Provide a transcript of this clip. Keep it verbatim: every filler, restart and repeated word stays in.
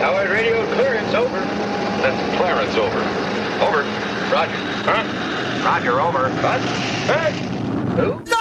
Howard radio clearance, over. That's Clarence, over. Over. Roger. Huh? Roger, over. What? Hey! Who?